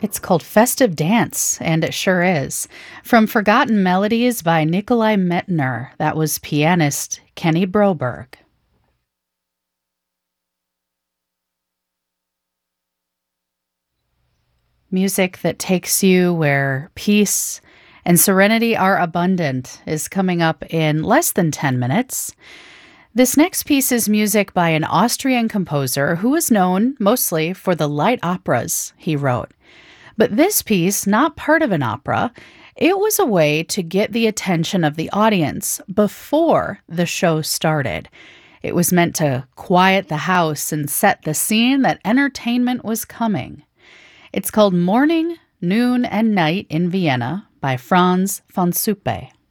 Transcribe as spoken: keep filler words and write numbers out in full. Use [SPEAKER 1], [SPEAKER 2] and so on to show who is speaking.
[SPEAKER 1] It's called Festive Dance, and it sure is. From Forgotten Melodies by Nikolai Metner, that was pianist Kenny Broberg. Music that takes you where peace and serenity are abundant is coming up in less than ten minutes. This next piece is music by an Austrian composer who is known mostly for the light operas he wrote. But this piece, not part of an opera, it was a way to get the attention of the audience before the show started. It was meant to quiet the house and set the scene that entertainment was coming. It's called Morning, Noon, and Night in Vienna by Franz von Suppe.